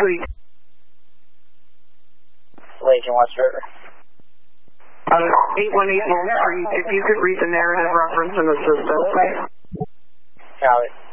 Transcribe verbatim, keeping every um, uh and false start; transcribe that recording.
Suite. Legion West River. Uh, eight one eight Wolf Street, if you could read the narrative reference in the system. Copy.